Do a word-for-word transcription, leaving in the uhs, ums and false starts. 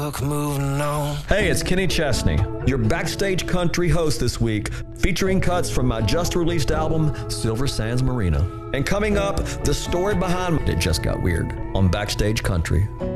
moving on. Hey, it's Kenny Chesney, your Backstage Country host this week, featuring cuts from my just-released album, Silver Sands Marina. And coming up, the story behind It Just Got Weird on Backstage Country.